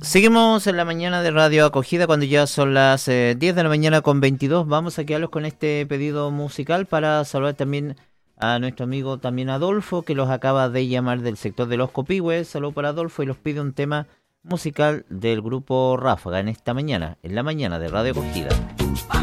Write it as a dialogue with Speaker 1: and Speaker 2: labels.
Speaker 1: Seguimos en la mañana de Radio Acogida cuando ya son las 10 de la mañana con 22. Vamos a quedarlos con este pedido musical para saludar también a nuestro amigo también Adolfo, que los acaba de llamar del sector de Los Copihue. Saludo para Adolfo y los pide un tema musical del grupo Ráfaga en esta mañana, en la mañana de Radio Acogida.